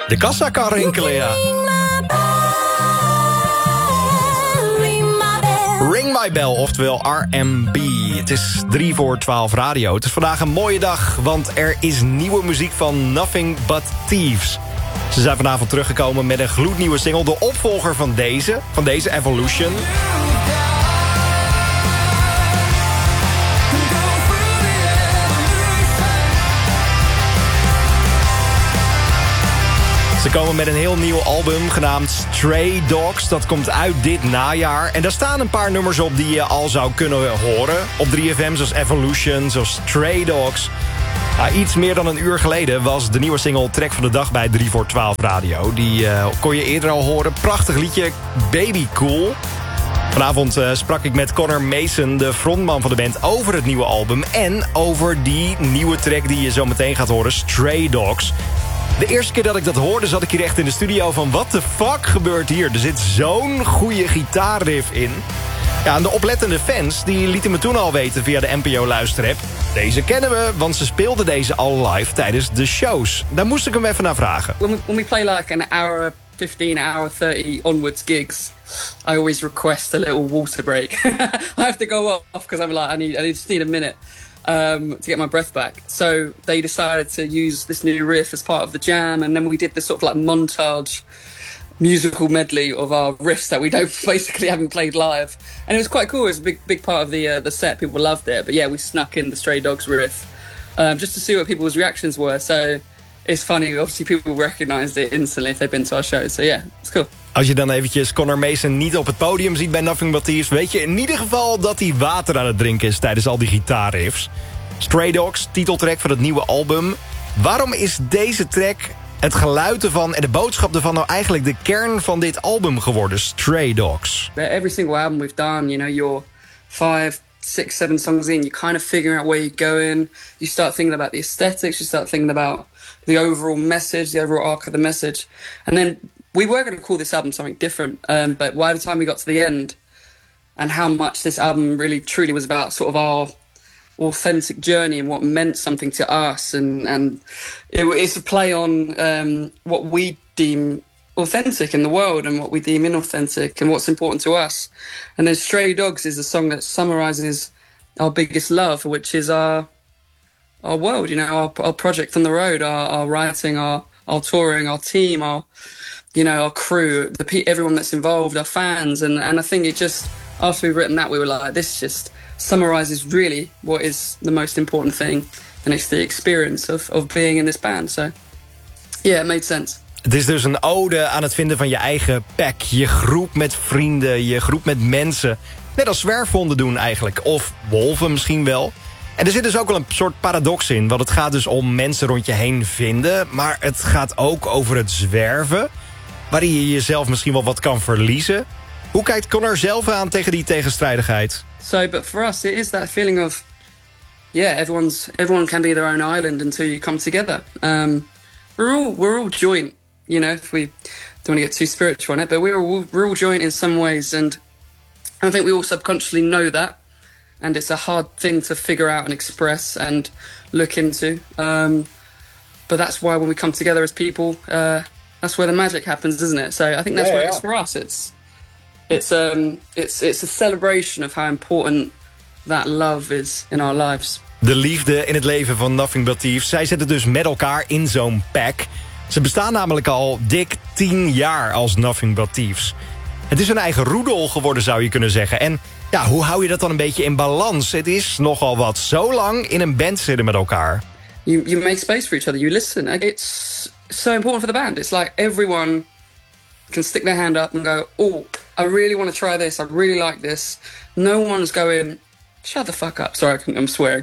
De kassa kan rinkelen, ja. Ring My Bell, oftewel R&B. Het is 3:45 radio. Het is vandaag een mooie dag, want er is nieuwe muziek van Nothing But Thieves. Ze zijn vanavond teruggekomen met een gloednieuwe single, de opvolger van deze Evolution. Ze komen met een heel nieuw album genaamd Stray Dogs. Dat komt uit dit najaar. En daar staan een paar nummers op die je al zou kunnen horen. Op 3FM, zoals Evolution, zoals Stray Dogs. Iets meer dan een uur geleden was de nieuwe single Track van de Dag bij 3:12 radio. Die kon je eerder al horen. Prachtig liedje, Baby Cool. Vanavond sprak ik met Connor Mason, de frontman van de band, over het nieuwe album. En over die nieuwe track die je zo meteen gaat horen, Stray Dogs. De eerste keer dat ik dat hoorde, zat ik hier echt in de studio van... what the fuck gebeurt hier? Er zit zo'n goede gitaarriff in. Ja, en de oplettende fans die lieten me toen al weten via de NPO-luisterapp... deze kennen we, want ze speelden deze al live tijdens de shows. Daar moest ik hem even naar vragen. When we play like an hour 15, hour 30 onwards gigs... I always request a little water break. I have to go off because I'm like, I just need a minute... to get my breath back. So they decided to use this new riff as part of the jam, and then we did this sort of like montage musical medley of our riffs that we haven't played live, and it was quite cool. It was a big part of the set. People loved it, but yeah, we snuck in the Stray Dogs riff just to see what people's reactions were. So it's funny, obviously people recognized it instantly if they've been to our show. So yeah, it's cool. Als je dan eventjes Connor Mason niet op het podium ziet bij Nothing But Thieves... weet je in ieder geval dat hij water aan het drinken is tijdens al die gitaarriffs. Stray Dogs, titeltrack van het nieuwe album. Waarom is deze track, het geluid ervan en de boodschap ervan... nou eigenlijk de kern van dit album geworden, Stray Dogs? Every single album we've done, you're 5, 6, 7 songs in... you're kind of figuring out where you're going. You start thinking about the aesthetics, you start thinking about the overall message... the overall arc of the message. And then... we were going to call this album something different, but by the time we got to the end and how much this album really truly was about sort of our authentic journey and what meant something to us, and it's a play on what we deem authentic in the world and what we deem inauthentic and what's important to us. And then Stray Dogs is a song that summarizes our biggest love, which is our world, our project on the road, our writing, our touring, our team, our crew, everyone that's involved, our fans, and I think it just, after we've written that, we were like, this just summarizes really what is the most important thing, and it's the experience of being in this band. So yeah, it made sense. Het is dus een ode aan het vinden van je eigen pack, je groep met vrienden, je groep met mensen. Net als zwerfhonden doen eigenlijk, of wolven misschien wel. En er zit dus ook wel een soort paradox in, want het gaat dus om mensen rond je heen vinden, maar het gaat ook over het zwerven, waarin je jezelf misschien wel wat kan verliezen. Hoe kijkt Connor zelf aan tegen die tegenstrijdigheid? But for us, it is that feeling of, everyone can be their own island until you come together. We're all joint, if we don't want to get too spiritual on it, but we're all joint in some ways, and I think we all subconsciously know that, and it's a hard thing to figure out and express and look into. But that's why when we come together as people, that's where the magic happens, isn't it? So I think that's what it is for us. It's a celebration of how important that love is in our lives. De liefde in het leven van Nothing But Thieves. Zij zitten dus met elkaar in zo'n pack. Ze bestaan namelijk al dik 10 jaar als Nothing But Thieves. Het is een eigen roedel geworden, zou je kunnen zeggen. En ja, hoe hou je dat dan een beetje in balans? Het is nogal wat zo lang in een band zitten met elkaar. You make space for each other. You listen. It's so important for the band. It's like everyone can stick their hand up and go, oh, I really want to try this. I really like this. No one's going, shut the fuck up. Sorry, I'm swearing.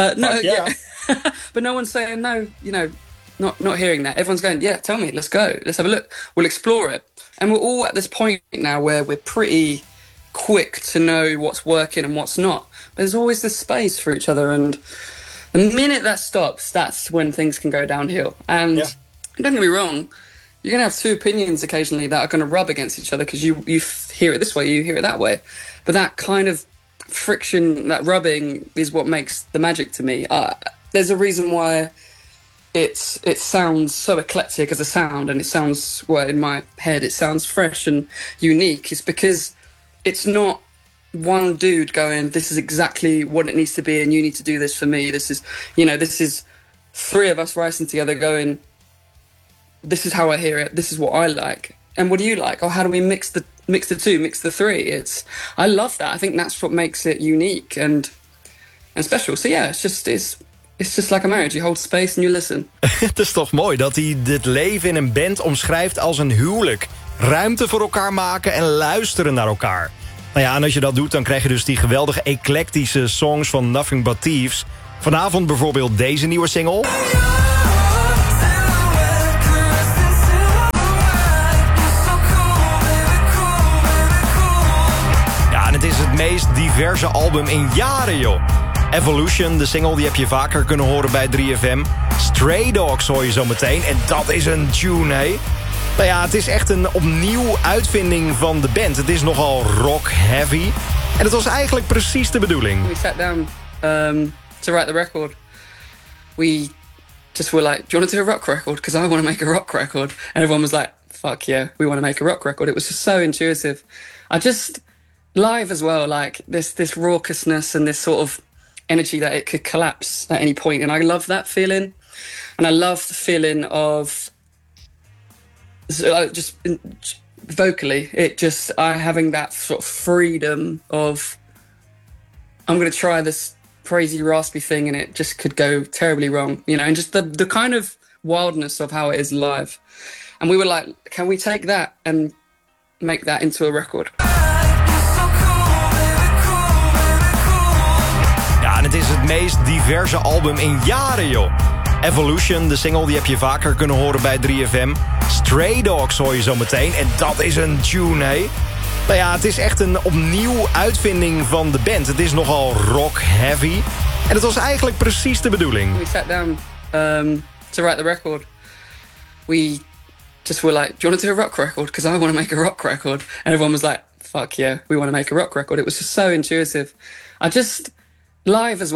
But no one's saying no, not hearing that. Everyone's going, yeah, tell me, let's go. Let's have a look. We'll explore it. And we're all at this point now where we're pretty quick to know what's working and what's not. But there's always this space for each other, and the minute that stops, that's when things can go downhill. And don't get me wrong, you're going to have two opinions occasionally that are going to rub against each other because you hear it this way, you hear it that way. But that kind of friction, that rubbing, is what makes the magic to me. There's a reason why it sounds so eclectic as a sound, and it sounds, well, in my head, it sounds fresh and unique. It's because it's not one dude going, this is exactly what it needs to be, and you need to do this for me. This is three of us writing together going, this is how I hear it, this is what I like, and what do you like? Or how do we mix the two, mix the three? I love that. I think that's what makes it unique and special. So yeah, it's just like a marriage. You hold space and you listen. Het is toch mooi dat hij dit leven in een band omschrijft als een huwelijk. Ruimte voor elkaar maken en luisteren naar elkaar. Nou ja, en als je dat doet, dan krijg je dus die geweldige eclectische songs van Nothing But Thieves. Vanavond bijvoorbeeld deze nieuwe single. Ja, en het is het meest diverse album in jaren, joh. Evolution, de single, die heb je vaker kunnen horen bij 3FM. Stray Dogs hoor je zo meteen. En dat is een tune, hé. Nou ja, het is echt een opnieuw uitvinding van de band. Het is nogal rock-heavy. En het was eigenlijk precies de bedoeling. We sat down to write the record. We just were like, do you want to do a rock record? Because I want to make a rock record. And everyone was like, fuck yeah, we want to make a rock record. It was just so intuitive. Live as well, like this raucousness and this sort of energy that it could collapse at any point, and I love that feeling. And I love the feeling of just vocally, having that sort of freedom of, I'm going to try this crazy raspy thing and it just could go terribly wrong, and just the kind of wildness of how it is live. And we were like, can we take that and make that into a record? Ja, en het is het meest diverse album in jaren, joh. Evolution, de single, die heb je vaker kunnen horen bij 3FM. Stray Dogs hoor je zo meteen. En dat is een tune, hé. Nou ja, het is echt een opnieuw uitvinding van de band. Het is nogal rock-heavy. En het was eigenlijk precies de bedoeling. We sat down to write the record. We just were like, do you want to do a rock record? Because I want to make a rock record. And everyone was like, fuck yeah, we want to make a rock record. It was just so intuitive. Live as well.